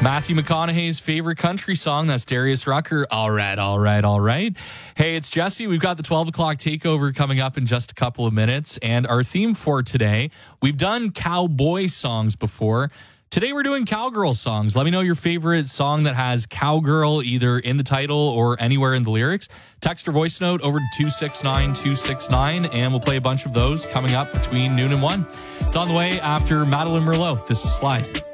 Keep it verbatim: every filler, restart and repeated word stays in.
Matthew McConaughey's favorite country song. That's Darius Rucker. All right, all right, all right. Hey, it's Jesse. We've got the twelve o'clock takeover coming up in just a couple of minutes. And our theme for today, we've done cowboy songs before. Today we're doing cowgirl songs. Let me know your favorite song that has cowgirl either in the title or anywhere in the lyrics. Text or voice note over to two six nine two six nine, and we'll play a bunch of those coming up between noon and one. It's on the way after Madeline Merlot. This is Slide.